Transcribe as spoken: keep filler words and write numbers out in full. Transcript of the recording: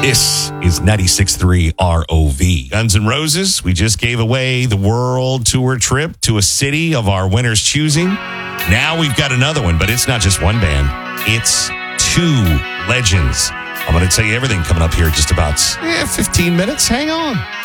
This is ninety-six point three R O V. Guns N' Roses, we just gave away the world tour trip to a city of our winner's choosing. Now we've got another one, but it's not just one band. It's two legends. I'm going to tell you everything coming up here in just about eh, fifteen minutes. Hang on.